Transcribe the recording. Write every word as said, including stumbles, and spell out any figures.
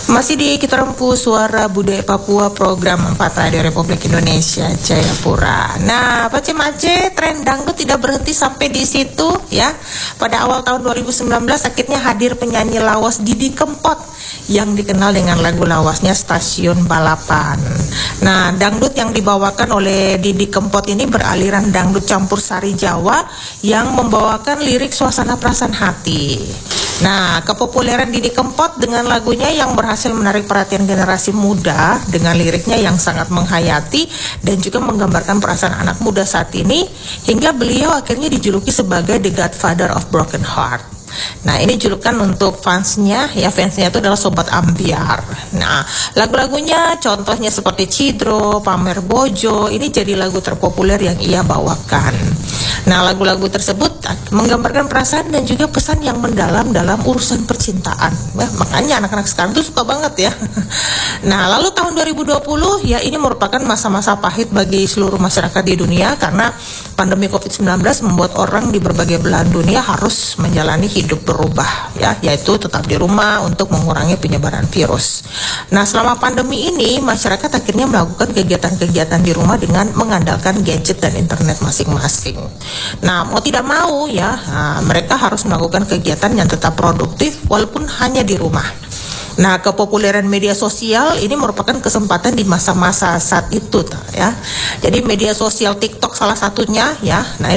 Masih di Kita Rempu Suara Budaya Papua, program empat Radio Republik Indonesia Jayapura. Nah, Pak Cemace, tren dangdut tidak berhenti sampai di situ ya. Pada awal tahun dua ribu sembilan belas akhirnya hadir penyanyi lawas Didi Kempot yang dikenal dengan lagu lawasnya Stasiun Balapan. Nah, dangdut yang dibawakan oleh Didi Kempot ini beraliran dangdut campur sari Jawa yang membawakan lirik suasana perasaan hati. Nah, kepopuleran Didi Kempot dengan lagunya yang berhasil menarik perhatian generasi muda dengan liriknya yang sangat menghayati dan juga menggambarkan perasaan anak muda saat ini, hingga beliau akhirnya dijuluki sebagai The Godfather of Broken Heart. Nah, ini julukan untuk fansnya, ya fansnya itu adalah Sobat Ambiar. Nah, lagu-lagunya contohnya seperti Cidro, Pamer Bojo, ini jadi lagu terpopuler yang ia bawakan. Nah, lagu-lagu tersebut menggambarkan perasaan dan juga pesan yang mendalam dalam urusan percintaan. Nah, makanya anak-anak sekarang tuh suka banget ya. Nah, lalu tahun dua ribu dua puluh ya ini merupakan masa-masa pahit bagi seluruh masyarakat di dunia karena pandemi covid sembilan belas membuat orang di berbagai belahan dunia harus menjalani hidup berubah ya, yaitu tetap di rumah untuk mengurangi penyebaran virus. Nah, selama pandemi ini masyarakat akhirnya melakukan kegiatan-kegiatan di rumah dengan mengandalkan gadget dan internet masing-masing. Nah, mau tidak mau ya, nah, mereka harus melakukan kegiatan yang tetap produktif walaupun hanya di rumah. Nah, kepopuleran media sosial ini merupakan kesempatan di masa-masa saat itu ya. Jadi media sosial TikTok salah satunya ya. Nah,